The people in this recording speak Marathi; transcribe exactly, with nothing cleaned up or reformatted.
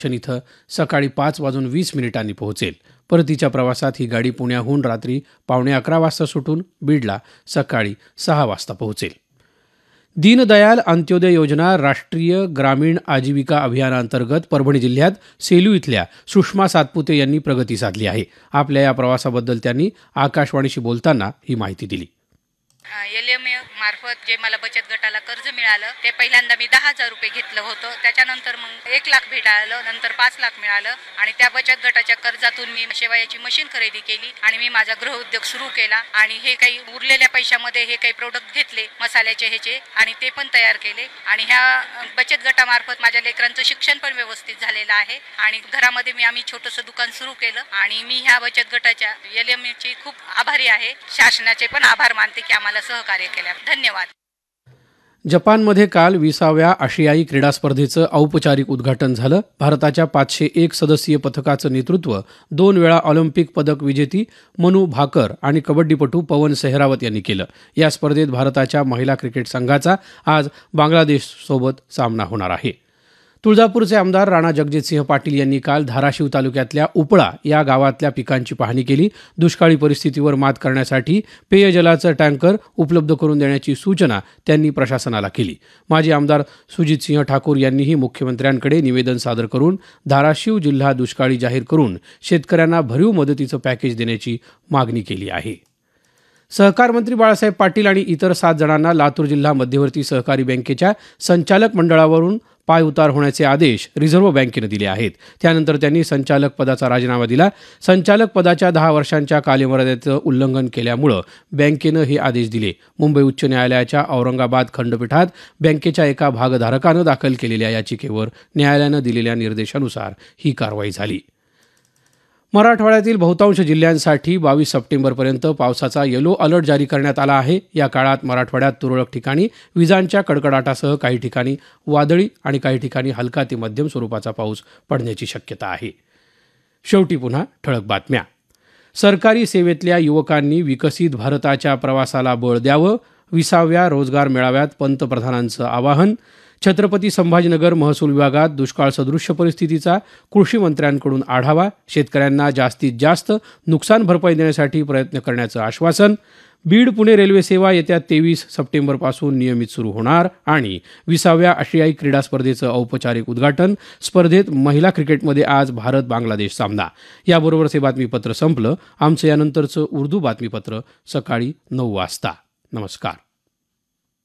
इथं सकाळी पाच वाजून वीस मिनिटांनी पोहोचेल. परतीच्या प्रवासात ही गाडी पुण्याहून रात्री पावणे अकरा वाजता सुटून बीडला सकाळी सहा वाजता पोहोचेल. दीनदयाल अंत्योदय योजना राष्ट्रीय ग्रामीण आजीविका अभियानांतर्गत परभणी जिल्ह्यात सेलू इथल्या सुषमा सातपुते यांनी प्रगती साधली आहे. आपल्या या प्रवासाबद्दल त्यांनी आकाशवाणीशी बोलताना ही माहिती दिली. एल एम ए मार्फत जे मला बचत गटाला कर्ज मिळालं ते पहिल्यांदा मी दहा हजार रुपये घेतलं होतं. त्याच्यानंतर मग एक लाख मिळालं, नंतर पाच लाख मिळालं आणि त्या बचत गटाच्या कर्जातून मी शेवयाची मशीन खरेदी केली आणि मी माझा गृहउद्योग सुरू केला आणि हे काही उरलेल्या पैशामध्ये हे काही प्रोडक्ट घेतले मसाल्याचे ह्याचे आणि ते पण तयार केले आणि ह्या बचत गटामार्फत माझ्या लेकरांचं शिक्षण पण व्यवस्थित झालेलं आहे आणि घरामध्ये मी आम्ही छोटंसं दुकान सुरू केलं आणि मी ह्या बचत गटाच्या एल एम एची खूप आभारी आहे. शासनाचे पण आभार मानते की आम्हाला सहकार्य केल्या. धन्यवाद. जपानमध्ये काल विसाव्या आशियाई क्रीडा स्पर्धेचं औपचारिक उद्घाटन झालं. भारताच्या पाचशे एक सदस्यीय पथकाचं नेतृत्व दोन वेळा ऑलिम्पिक पदक विजेती मनू भाकर आणि कबड्डीपटू पवन सेहरावत यांनी केलं. या स्पर्धेत भारताच्या महिला क्रिकेट संघाचा आज बांगलादेशसोबत सामना होणार आहे. तुळजापूरचे आमदार राणा जगजितसिंह पाटील यांनी काल धाराशिव तालुक्यातल्या उपळा या गावातल्या पिकांची पाहणी केली. दुष्काळी परिस्थितीवर मात करण्यासाठी पेयजलाचं टँकर उपलब्ध करून देण्याची सूचना त्यांनी प्रशासनाला केली. माजी आमदार सुजितसिंह ठाकूर यांनीही मुख्यमंत्र्यांकडे निवेदन सादर करून धाराशिव जिल्हा दुष्काळी जाहीर करून शेतकऱ्यांना भरीव मदतीचं पॅकेज देण्याची मागणी केली आहे. सहकार मंत्री बाळासाहेब पाटील आणि इतर सात जणांना लातूर जिल्हा मध्यवर्ती सहकारी बँकेच्या संचालक मंडळावरून पायउतार होण्याचे आदेश रिझर्व्ह बँकेनं दिले आहेत. त्यानंतर त्यांनी संचालक पदाचा राजीनामा दिला. संचालक पदाच्या दहा वर्षांच्या कालमर्यादेचं उल्लंघन केल्यामुळे बँकेनं हे आदेश दिले. मुंबई उच्च न्यायालयाच्या औरंगाबाद खंडपीठात बँकेच्या एका भागधारकानं दाखल केलेल्या याचिकेवर न्यायालयानं दिलेल्या निर्देशानुसार ही कारवाई झाली. मराठवाड्यातील बहुतांश जिल्ह्यांसाठी बावीस सप्टेंबरपर्यंत पावसाचा येलो अलर्ट जारी करण्यात आला आहे. या काळात मराठवाड्यात तुरळक ठिकाणी विजांच्या कडकडाटासह काही ठिकाणी वादळी आणि काही ठिकाणी हलका ते मध्यम स्वरूपाचा पाऊस पडण्याची शक्यता आहे. शेवटी पुन्हा ठळक बातम्या. सरकारी सेवेतल्या युवकांनी विकसित भारताच्या प्रवासाला बळ द्यावं. विसाव्या रोजगार मेळाव्यात पंतप्रधानांचं आवाहन. छत्रपती संभाजीनगर महसूल विभागात दुष्काळ सदृश्य परिस्थितीचा कृषी मंत्र्यांकडून आढावा. शेतकऱ्यांना जास्तीत जास्त नुकसान भरपाई देण्यासाठी प्रयत्न करण्याचं आश्वासन. बीड पुणे रेल्वे सेवा येत्या तेवीस सप्टेंबरपासून नियमित सुरू होणार आणि विसाव्या आशियाई क्रीडा स्पर्धेचं औपचारिक उद्घाटन. स्पर्धेत महिला क्रिकेटमध्ये आज भारत बांगलादेश सामना. याबरोबरच हे बातमीपत्र संपलं. आमचं यानंतरचं उर्दू बातमीपत्र सकाळी नऊ वाजता. नमस्कार.